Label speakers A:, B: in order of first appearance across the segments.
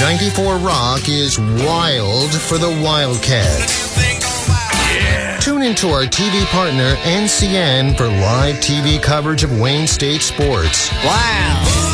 A: 94 Rock is wild for the Wildcat. Tune into our TV partner, NCN, for live TV coverage of Wayne State sports.
B: Wow.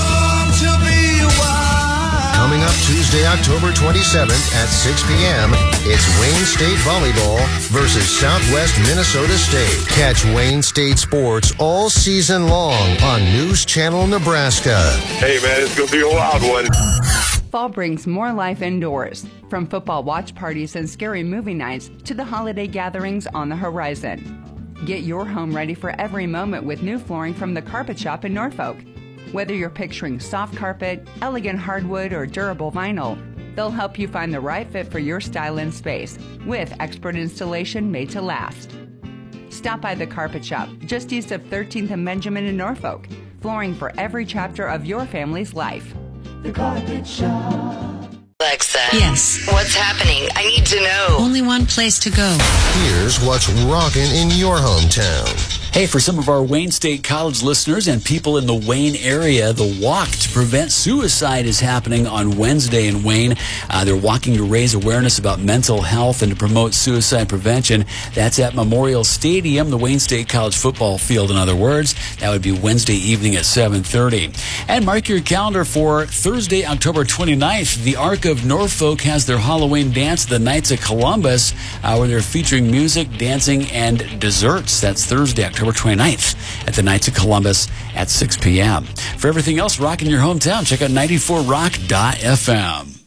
A: Coming up Tuesday, October 27th at 6 p.m., it's Wayne State Volleyball versus Southwest Minnesota State. Catch Wayne State sports all season long on News Channel Nebraska.
C: Hey, man, it's going to be a wild one.
D: Fall brings more life indoors, from football watch parties and scary movie nights to the holiday gatherings on the horizon. Get your home ready for every moment with new flooring from the Carpet Shop in Norfolk. Whether you're picturing soft carpet, elegant hardwood, or durable vinyl, they'll help you find the right fit for your style and space with expert installation made to last. Stop by the Carpet Shop, just east of 13th and Benjamin in Norfolk. Flooring for every chapter of your family's life.
E: The Carpet Shop.
F: Alexa.
E: Yes.
F: What's happening? I need to know.
E: Only one place to go.
A: Here's what's rocking in your hometown.
B: Hey, for some of our Wayne State College listeners and people in the Wayne area, the Walk to Prevent Suicide is happening on Wednesday in Wayne. They're walking to raise awareness about mental health and to promote suicide prevention. That's at Memorial Stadium, the Wayne State College football field, in other words. That would be Wednesday evening at 7:30. And mark your calendar for Thursday, October 29th. The Arc of Norfolk has their Halloween dance, the Knights of Columbus, where they're featuring music, dancing, and desserts. That's Thursday, October 29th at the Knights of Columbus at 6 p.m. For everything else rocking your hometown, check out 94rock.fm.